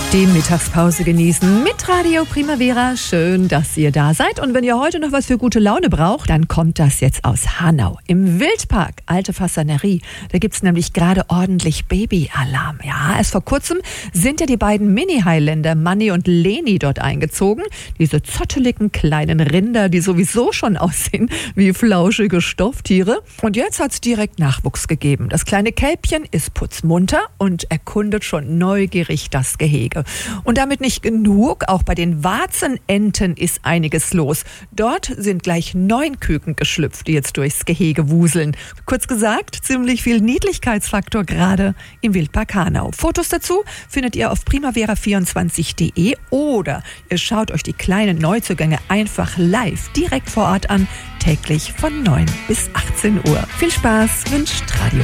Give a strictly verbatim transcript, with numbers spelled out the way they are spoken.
Die Mittagspause genießen mit Radio Primavera. Schön, dass ihr da seid. Und wenn ihr heute noch was für gute Laune braucht, dann kommt das jetzt aus Hanau. Im Wildpark Alte Fasanerie. Da gibt's nämlich gerade ordentlich Babyalarm. Ja, erst vor kurzem sind ja die beiden Mini-Highlander Manni und Leni dort eingezogen. Diese zotteligen kleinen Rinder, die sowieso schon aussehen wie flauschige Stofftiere. Und jetzt hat's direkt Nachwuchs gegeben. Das kleine Kälbchen ist putzmunter und erkundet schon neugierig das Gehege. Und damit nicht genug, auch bei den Warzenenten ist einiges los. Dort sind gleich neun Küken geschlüpft, die jetzt durchs Gehege wuseln. Kurz gesagt, ziemlich viel Niedlichkeitsfaktor gerade im Wildpark Hanau. Fotos dazu findet ihr auf primavera vierundzwanzig punkt de oder ihr schaut euch die kleinen Neuzugänge einfach live direkt vor Ort an, täglich von neun bis achtzehn Uhr. Viel Spaß wünscht Radio